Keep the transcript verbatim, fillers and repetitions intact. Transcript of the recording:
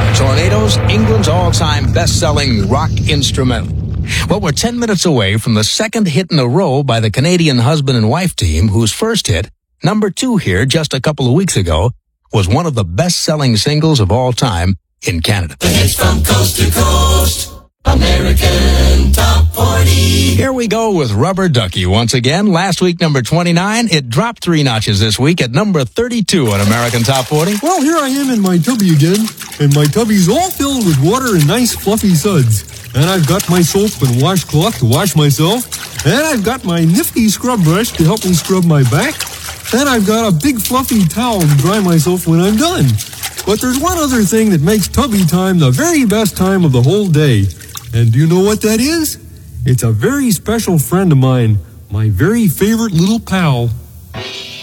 Tornadoes, England's all-time best-selling rock instrumental. Well, we're ten minutes away from the second hit in a row by the Canadian husband and wife team, whose first hit, number two here just a couple of weeks ago, was one of the best-selling singles of all time in Canada. The hits from coast to coast, American Top forty. Here we go with Rubber Ducky once again. Last week, number twenty-nine. It dropped three notches this week at number thirty-two on American Top forty. Well, here I am in my tubby again, and my tubby's all filled with water and nice fluffy suds. And I've got my soap and washcloth to wash myself, and I've got my nifty scrub brush to help me scrub my back, and I've got a big fluffy towel to dry myself when I'm done. But there's one other thing that makes tubby time the very best time of the whole day. And do you know what that is? It's a very special friend of mine, my very favorite little pal.